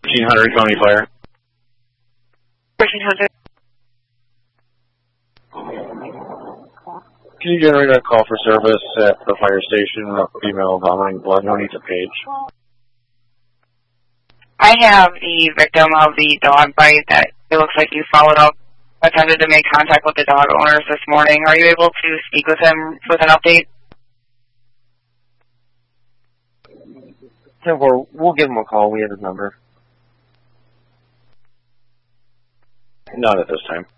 1300 County Fire. 1300. Can you generate a call for service at the fire station? A female vomiting blood. No need to page. I have the victim of the dog bite that it looks like you followed up, attempted to make contact with the dog owners this morning. Are you able to speak with him with an update? Yeah, we'll give him a call. We have his number. Not at this time.